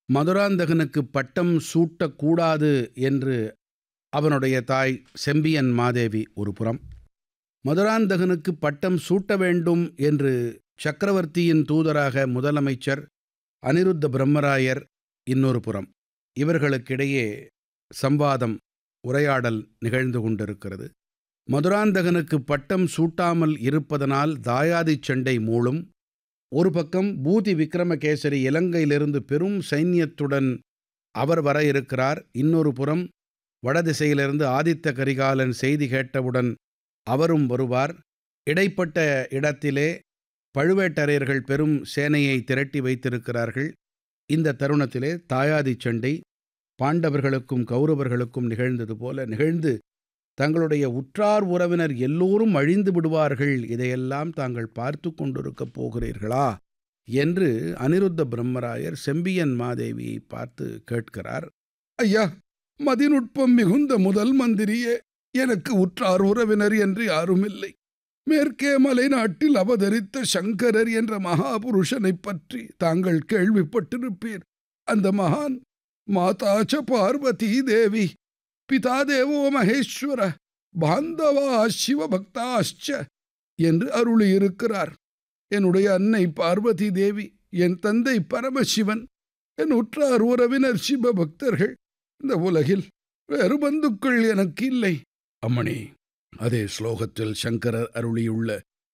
மதுராந்தகனுக்கு பட்டம் சூட்டக்கூடாது என்று அவனுடைய தாய் செம்பியன் மாதேவி ஒரு புறம், மதுராந்தகனுக்கு பட்டம் சூட்ட வேண்டும் என்று சக்கரவர்த்தியின் தூதராக முதலமைச்சர் அனிருத்த பிரம்மராயர் இன்னொரு புறம். இவர்களுக்கிடையே சம்வாதம், உரையாடல் நிகழ்ந்து கொண்டிருக்கிறது. மதுராந்தகனுக்கு பட்டம் சூட்டாமல் இருப்பதனால் தாயாதி சண்டை மூளும். ஒரு பக்கம் பூதி விக்ரமகேசரி இலங்கையிலிருந்து பெரும் சைன்யத்துடன் அவர் வர இருக்கிறார். இன்னொரு புறம் வடதிசையிலிருந்து ஆதித்த கரிகாலன் செய்தி கேட்டவுடன் அவரும் வருவார். இடைப்பட்ட இடத்திலே பழுவேட்டரையர்கள் பெரும் சேனையை திரட்டி வைத்திருக்கிறார்கள். இந்த தருணத்திலே தாயாதி சண்டை பாண்டவர்களுக்கும் கௌரவர்களுக்கும் நிகழ்ந்தது போல நிகழ்ந்து தங்களுடைய உற்றார் உறவினர் எல்லோரும் அழிந்து விடுவார்கள். இதையெல்லாம் தாங்கள் பார்த்து கொண்டிருக்கப் போகிறீர்களா என்று அனிருத்த பிரம்மராயர் செம்பியன் மாதேவியை பார்த்து கேட்கிறார். ஐயா, மதிநுட்பம் மிகுந்த முதல் மந்திரியே, எனக்கு உற்றார் உறவினர் என்று யாருமில்லை. மேற்கே மலை நாட்டில் அவதரித்த சங்கரர் என்ற மகாபுருஷனைப் பற்றி தாங்கள் கேள்விப்பட்டிருப்பீர். அந்த மகான் மாதாச்ச பார்வதி தேவி, பிதா தேவோ மகேஸ்வர, பாந்தவா சிவபக்தாச்ச என்று அருளியிருக்கிறார். என்னுடைய அன்னை பார்வதி தேவி, என் தந்தை பரமசிவன், என் உற்றார் உறவினர் சிவபக்தர்கள். இந்த உலகில் வேறு பந்துக்கள் எனக்கு இல்லை. அம்மணி, அதே ஸ்லோகத்தில் சங்கரர் அருளியுள்ள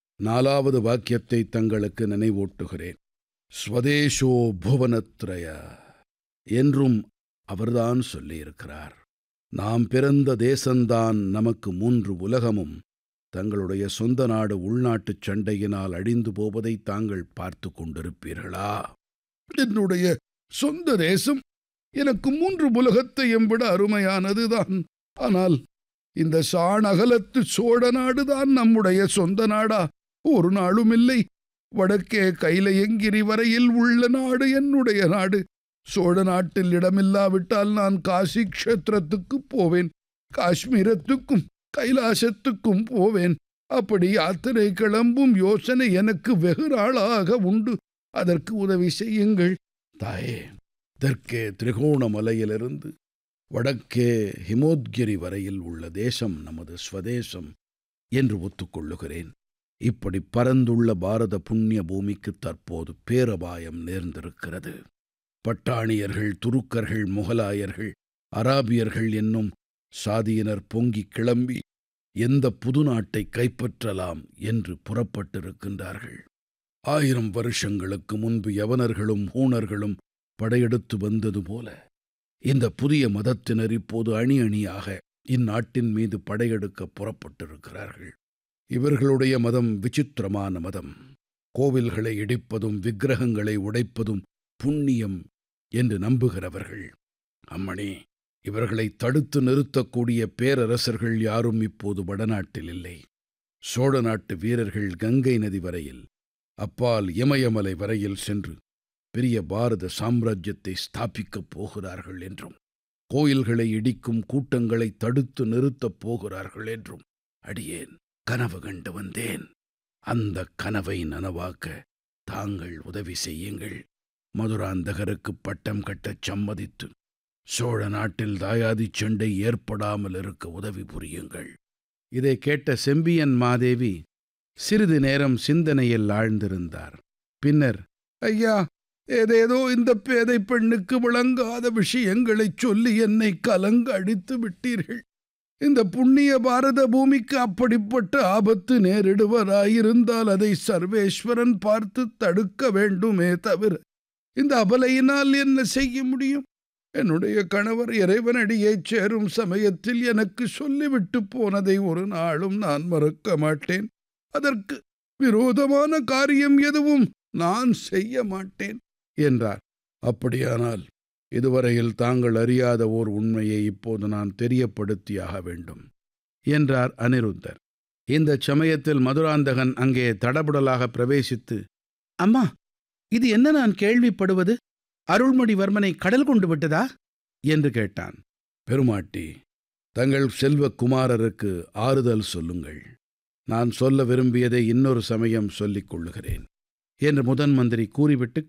4வது வாக்கியத்தை தங்களுக்கு நினைவூட்டுகிறேன். ஸ்வதேசோ புவனத்ரய என்றும் அவர்தான் சொல்லியிருக்கிறார். நாம் பிறந்த தேசந்தான் நமக்கு 3 உலகமும். தங்களுடைய சொந்த நாடு உள்நாட்டுச் சண்டையினால் அழிந்து போவதை தாங்கள் பார்த்து கொண்டிருப்பீர்களா? என்னுடைய சொந்த தேசம் எனக்கு 3 உலகத்தையும் விட அருமையானதுதான். ஆனால் இந்த சாணகலத்து சோழ நாடுதான் நம்முடைய சொந்த நாடா? ஒரு நாளும் இல்லை. வடக்கே கைலையங்கிரி வரையில் உள்ள நாடு என்னுடைய நாடு. சோழ நாட்டில் இடமில்லாவிட்டால் நான் காசி க்ஷேத்திரத்துக்கு போவேன், காஷ்மீரத்துக்கும் கைலாசத்துக்கும் போவேன். அப்படி யாத்திரை கிளம்பும் யோசனை எனக்கு வெகு நாளாக உண்டு. அதற்கு உதவி செய்யுங்கள். தாயே, தெற்கே திரிகோணமலையிலிருந்து வடக்கே ஹிமோத்கிரி வரையில் உள்ள தேசம் நமது ஸ்வதேசம் என்று ஒத்துக்கொள்ளுகிறேன். இப்படி பரந்துள்ள பாரத புண்ணிய பூமிக்கு தற்போது பேரபாயம் நேர்ந்திருக்கிறது. பட்டாணியர்கள், துருக்கர்கள், முகலாயர்கள், அராபியர்கள் என்னும் சாதியினர் பொங்கி கிளம்பி எந்த புது நாட்டை கைப்பற்றலாம் என்று புறப்பட்டிருக்கின்றார்கள். 1000 வருஷங்களுக்கு முன்பு யவனர்களும் ஹூணர்களும் படையெடுத்து வந்தது போல இந்த புதிய மதத்தினர் இப்போது அணி அணியாக இந்நாட்டின் மீது படையெடுக்க புறப்பட்டிருக்கிறார்கள். இவர்களுடைய மதம் விசித்திரமான மதம். கோவில்களை இடிப்பதும் விக்கிரகங்களை உடைப்பதும் புண்ணியம் என்று நம்புகிறவர்கள். அம்மணி, இவர்களை தடுத்து நிறுத்தக்கூடிய பேரரசர்கள் யாரும் இப்போது வடநாட்டில் இல்லை. சோழ நாட்டு வீரர்கள் கங்கை நதி வரையில், அப்பால் இமயமலை வரையில் சென்று பெரிய பாரத சாம்ராஜ்யத்தை ஸ்தாபிக்கப் போகிறார்கள் என்றும், கோயில்களை இடிக்கும் கூட்டங்களை தடுத்து நிறுத்தப் போகிறார்கள் என்றும் அடியேன் கனவு கண்டு வந்தேன். அந்த கனவை நனவாக்க தாங்கள் உதவி செய்யுங்கள். மதுராந்தகருக்கு பட்டம் கட்டச் சம்மதித்து சோழ நாட்டில் தாயாதி சண்டை ஏற்படாமல் இருக்க உதவி புரியுங்கள். இதை கேட்ட செம்பியன் மாதேவி சிறிது நேரம் சிந்தனையில் ஆழ்ந்திருந்தார். பின்னர், ஐயா, ஏதேதோ இந்த பேதை பெண்ணுக்கு விளங்காத விஷயங்களைச் சொல்லி என்னை கலங்க அடித்து விட்டீர்கள். இந்த புண்ணிய பாரத பூமிக்கு அப்படிப்பட்ட ஆபத்து நேரிடுவதாயிருந்தால் அதை சர்வேஸ்வரன் பார்த்து தடுக்க வேண்டுமே தவிர இந்த அபலையினால் என்ன செய்ய முடியும்? என்னுடைய கணவர் இறைவனடியைச் சேரும் சமயத்தில் எனக்கு சொல்லிவிட்டு போனதை ஒரு நாளும் நான் மறக்க மாட்டேன். அதற்கு விரோதமான காரியம் எதுவும் நான் செய்ய மாட்டேன் என்றார். அப்படியானால் இதுவரையில் தாங்கள் அறியாத ஓர் உண்மையை இப்போது நான் தெரியப்படுத்தியாக வேண்டும் என்றார் அனிருத்தர். இந்த சமயத்தில் மதுராந்தகன் அங்கே தடபுடலாக பிரவேசித்து, அம்மா, இது என்ன நான் கேள்விப்படுவது? அருள்மொழிவர்மனை கடல் கொண்டு விட்டதா என்று கேட்டான். பெருமாட்டி, தங்கள் செல்வக்குமாரருக்கு ஆறுதல் சொல்லுங்கள். நான் சொல்ல விரும்பியதை இன்னொரு சமயம் சொல்லிக் கொள்ளுகிறேன் என்று முதன் மந்திரி கூறிவிட்டு